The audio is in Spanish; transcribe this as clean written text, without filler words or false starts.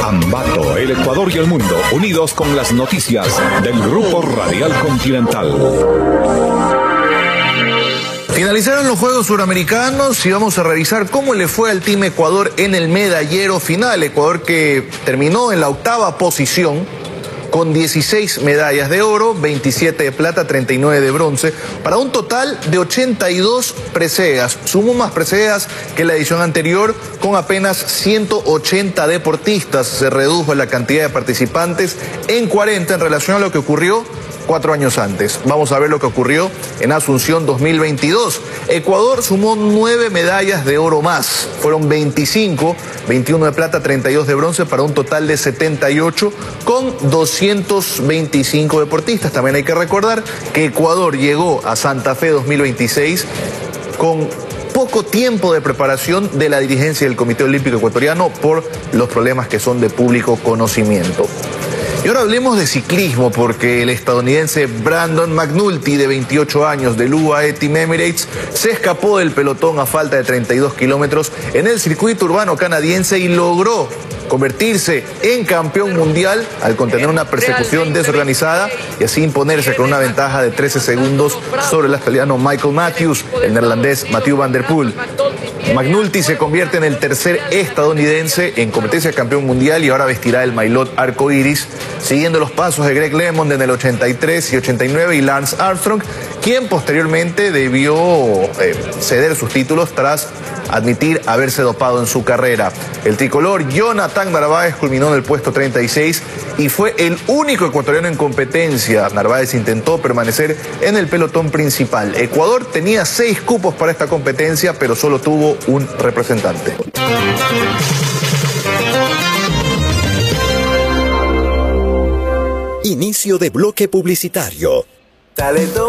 Ambato, el Ecuador y el mundo, unidos con las noticias del Grupo Radial Continental. Finalizaron los Juegos Suramericanos y vamos a revisar cómo le fue al Team Ecuador en el medallero final. Ecuador que terminó en la 8ª posición con 16 medallas de oro, 27 de plata, 39 de bronce, para un total de 82 preseas. Sumó más preseas que la edición anterior, con apenas 180 deportistas. Se redujo la cantidad de participantes en 40 en relación a lo que ocurrió 4 años antes. Vamos a ver lo que ocurrió en Asunción 2022. Ecuador sumó 9 medallas de oro más. Fueron 25, 21 de plata, 32 de bronce, para un total de 78 con 225 deportistas. También hay que recordar que Ecuador llegó a Santa Fe 2026 con poco tiempo de preparación de la dirigencia del Comité Olímpico Ecuatoriano por los problemas que son de público conocimiento. Y ahora hablemos de ciclismo, porque el estadounidense Brandon McNulty, de 28 años, del UAE Team Emirates, se escapó del pelotón a falta de 32 kilómetros en el circuito urbano canadiense y logró convertirse en campeón mundial al contener una persecución desorganizada y así imponerse con una ventaja de 13 segundos sobre el australiano Michael Matthews, el neerlandés Mathieu van der Poel. McNulty se convierte en el tercer estadounidense en convertirse campeón mundial y ahora vestirá el maillot arcoíris, siguiendo los pasos de Greg LeMond en el 83 y 89 y Lance Armstrong, quien posteriormente debió ceder sus títulos tras admitir haberse dopado en su carrera. El tricolor Jonathan Narváez culminó en el puesto 36 y fue el único ecuatoriano en competencia. Narváez intentó permanecer en el pelotón principal. Ecuador tenía 6 cupos para esta competencia, pero solo tuvo un representante. Inicio de bloque publicitario.